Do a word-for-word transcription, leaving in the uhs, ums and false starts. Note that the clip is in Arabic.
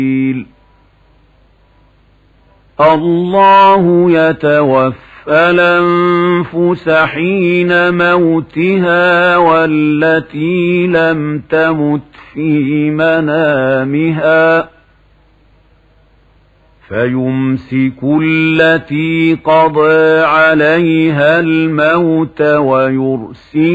الله يتوفى الأنفس حين موتها والتي لم تمت في منامها فيمسك التي قضى عليها الموت ويرسل